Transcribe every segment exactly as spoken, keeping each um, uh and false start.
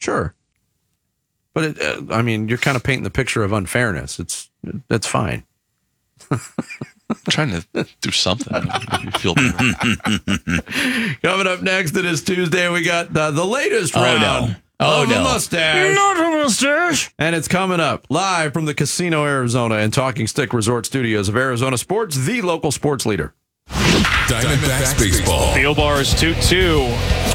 Sure. But, it, uh, I mean, you're kind of painting the picture of unfairness. It's That's fine. I'm trying to do something. You feel Coming up next, it is Tuesday. We got uh, the latest oh, round no. oh, of no. a mustache. Not a mustache. And it's coming up live from the Casino Arizona and Talking Stick Resort Studios of Arizona Sports, the local sports leader. Diamondbacks baseball. Theobar's two two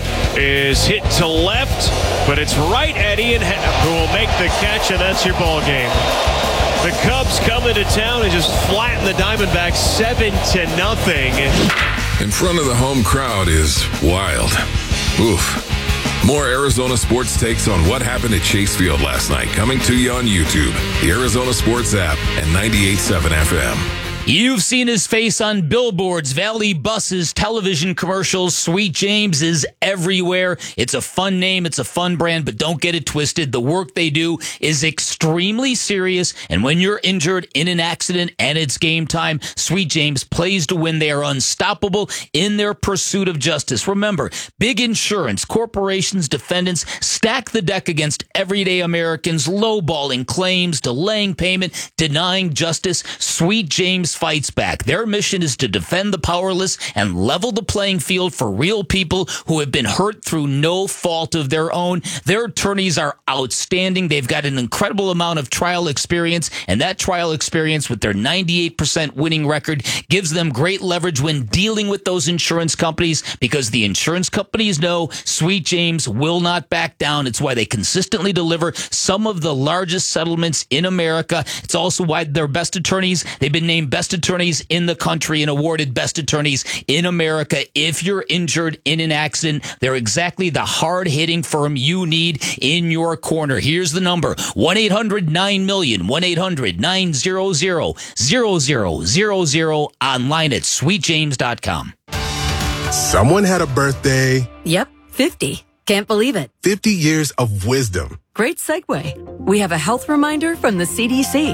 is hit to left, but it's right at Ian Happ, who will make the catch, and that's your ball game. The Cubs come into town and just flatten the Diamondbacks seven to nothing. In front of the home crowd is wild. Oof. More Arizona sports takes on what happened at Chase Field last night, coming to you on YouTube, the Arizona Sports app, and ninety-eight point seven F M. You've seen his face on billboards, Valley buses, television commercials. Sweet James is everywhere. It's a fun name. It's a fun brand, but don't get it twisted. The work they do is extremely serious. And when you're injured in an accident and it's game time, Sweet James plays to win. They are unstoppable in their pursuit of justice. Remember, big insurance, corporations, defendants stack the deck against everyday Americans, lowballing claims, delaying payment, denying justice. Sweet James fights back. Their mission is to defend the powerless and level the playing field for real people who have been hurt through no fault of their own. Their attorneys are outstanding. They've got an incredible amount of trial experience, and that trial experience with their ninety-eight percent winning record gives them great leverage when dealing with those insurance companies, because the insurance companies know Sweet James will not back down. It's why they consistently deliver some of the largest settlements in America. It's also why they're best attorneys. They've been named best attorneys in the country and awarded best attorneys in America. If you're injured in an accident, they're exactly the hard-hitting firm you need in your corner. Here's the number: one eight hundred nine million, one eight hundred nine hundred, zero zero zero zero, online at sweet james dot com. Someone had a birthday. Yep, fifty. Can't believe it. fifty years of wisdom. Great segue. We have a health reminder from the C D C.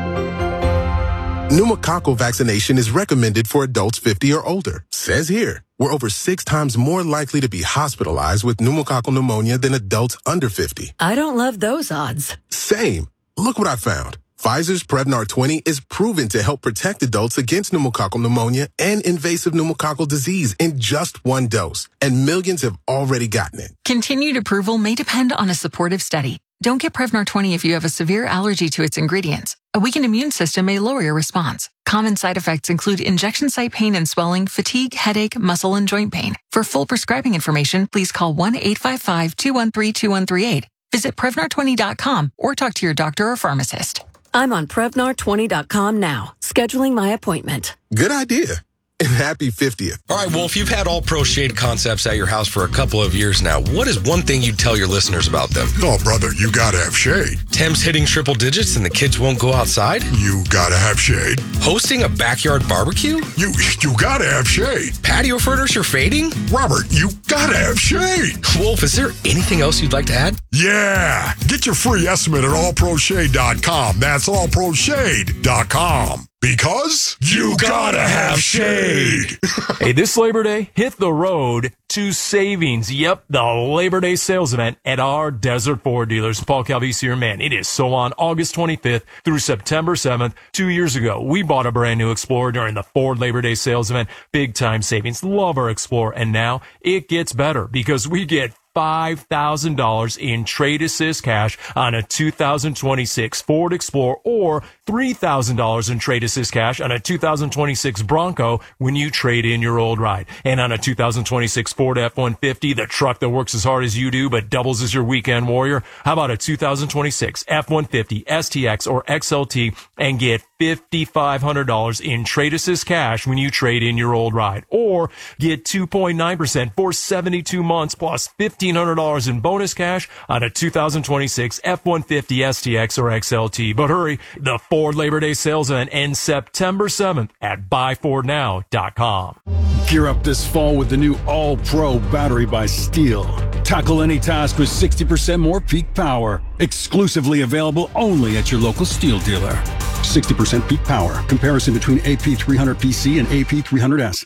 Pneumococcal vaccination is recommended for adults fifty or older. Says here, we're over six times more likely to be hospitalized with pneumococcal pneumonia than adults under fifty. I don't love those odds. Same. Look what I found. Pfizer's Prevnar twenty is proven to help protect adults against pneumococcal pneumonia and invasive pneumococcal disease in just one dose, and millions have already gotten it. Continued approval may depend on a supportive study. Don't get Prevnar twenty if you have a severe allergy to its ingredients. A weakened immune system may lower your response. Common side effects include injection site pain and swelling, fatigue, headache, muscle, and joint pain. For full prescribing information, please call one eight five five, two one three, two one three eight. Visit Prevnar twenty dot com or talk to your doctor or pharmacist. I'm on Prevnar twenty dot com now, scheduling my appointment. Good idea. And happy fiftieth. All right, Wolf, you've had All Pro Shade concepts at your house for a couple of years now. What is one thing you'd tell your listeners about them? Oh, brother, you gotta have shade. Tim's hitting triple digits and the kids won't go outside? You gotta have shade. Hosting a backyard barbecue? You you gotta have shade. Patio furniture fading? Robert, you gotta have shade. Wolf, is there anything else you'd like to add? Yeah. Get your free estimate at all pro shade dot com. That's all pro shade dot com. Because you gotta have shade. Hey, this Labor Day, hit the road to savings. Yep, the Labor Day sales event at our Desert Ford dealers. Paul Calvisi, your man. It is so on August twenty-fifth through September seventh. Two years ago, we bought a brand new Explorer during the Ford Labor Day sales event. Big time savings. Love our Explorer. And now it gets better because we get five thousand dollars in trade assist cash on a two thousand twenty-six Ford Explorer, or three thousand dollars in trade assist cash on a two thousand twenty-six Bronco when you trade in your old ride. And on a two thousand twenty-six Ford F one fifty, the truck that works as hard as you do but doubles as your weekend warrior. How about a two thousand twenty-six F one fifty, S T X, or X L T and get five thousand five hundred dollars in trade assist cash when you trade in your old ride? Or get two point nine percent for seventy-two months plus fifteen hundred dollars in bonus cash on a two thousand twenty-six F one fifty, S T X, or X L T. But hurry, the Ford Labor Day sales event ends September seventh at buy ford now dot com. Gear up this fall with the new All-Pro battery by Steel. Tackle any task with sixty percent more peak power. Exclusively available only at your local Steel dealer. sixty percent peak power. Comparison between A P three hundred P C and A P three hundred S.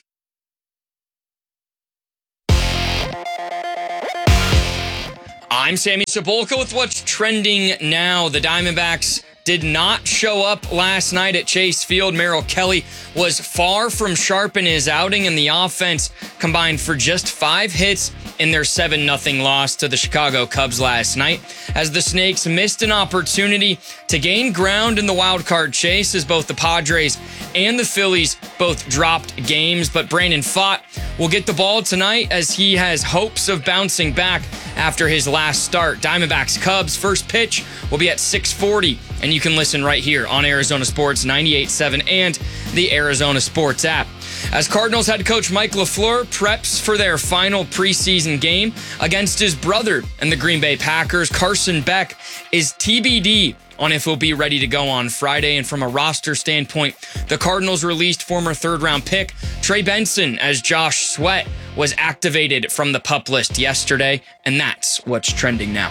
I'm Sammy Cebulka with what's trending now. The Diamondbacks did not show up last night at Chase Field. Merrill Kelly was far from sharp in his outing, and the offense combined for just five hits in their seven nothing loss to the Chicago Cubs last night, as the Snakes missed an opportunity to gain ground in the wild card chase, as both the Padres and the Phillies both dropped games. But Brandon Pfaadt will get the ball tonight, as he has hopes of bouncing back after his last start. Diamondbacks Cubs first pitch will be at six forty, and you can listen right here on Arizona Sports ninety-eight point seven and the Arizona Sports app. As Cardinals head coach Mike LaFleur preps for their final preseason game against his brother and the Green Bay Packers, Carson Beck is T B D on if he'll be ready to go on Friday. And from a roster standpoint, the Cardinals released former third-round pick Trey Benson, as Josh Sweat was activated from the PUP list yesterday, and that's what's trending now.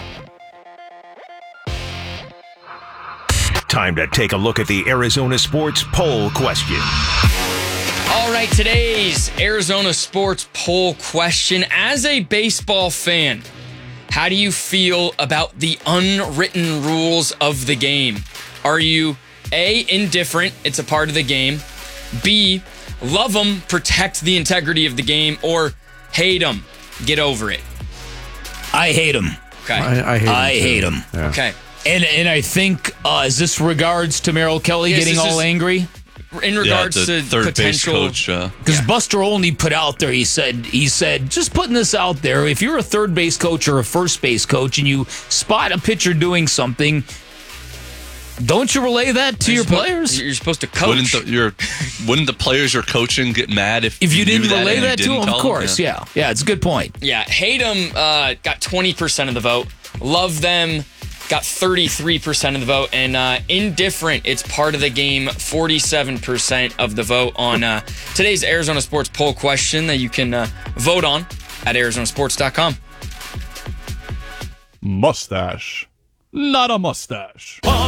Time to take a look at the Arizona Sports Poll Question. All right, today's Arizona Sports Poll Question. As a baseball fan, how do you feel about the unwritten rules of the game? Are you A, indifferent, it's a part of the game, B, love them, protect the integrity of the game, or hate them, get over it? I hate them. Okay. I, I hate I him hate too. them. Yeah. Okay. And and I think, uh, is this regards to Merrill Kelly Yes, getting this all is- angry? In regards yeah, the to third potential base coach. Uh, Because Buster Olney put out there, he said, he said, just putting this out there, if you're a third base coach or a first base coach and you spot a pitcher doing something, don't you relay that to You're your supposed- players? You're supposed to coach. wouldn't the, your wouldn't the players you're coaching get mad if If you knew didn't that relay and you that to didn't them, tell of course, yeah. yeah, it's a good point. Yeah, hate them uh, got twenty percent of the vote. Love them got thirty-three percent of the vote. And uh, indifferent, it's part of the game, forty-seven percent of the vote on uh, today's Arizona Sports Poll Question that you can uh, vote on at arizona sports dot com. Mustache. Not a mustache.